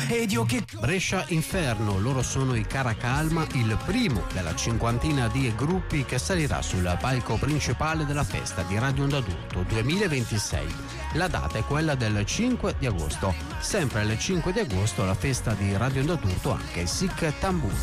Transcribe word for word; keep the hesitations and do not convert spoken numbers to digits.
ed io che... Brescia Inferno, loro sono i Caracalma, il primo della cinquantina di gruppi che salirà sul palco principale della festa di Radio Onda d'Urto duemilaventisei. La data è quella del cinque di agosto. Sempre il cinque di agosto la festa di Radio Onda d'Urto anche Sic Tamburo.